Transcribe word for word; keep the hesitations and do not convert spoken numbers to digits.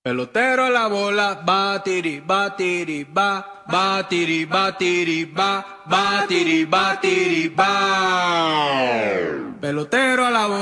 Pelotero a la bola, batiri, batiri, ba, batiri, batiri, ba, batiri, batiri, ba. Pelotero a la bola.